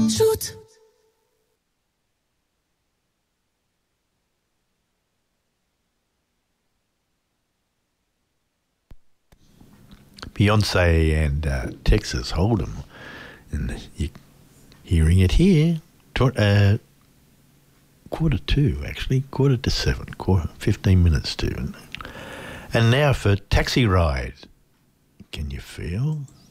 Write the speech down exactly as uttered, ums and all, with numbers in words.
Shoot. Beyonce and uh, Texas Hold'em, and you're hearing it here. Tw- uh, quarter two, actually, quarter to seven, quarter, fifteen minutes to. And now for Taxi Ride. Can you feel?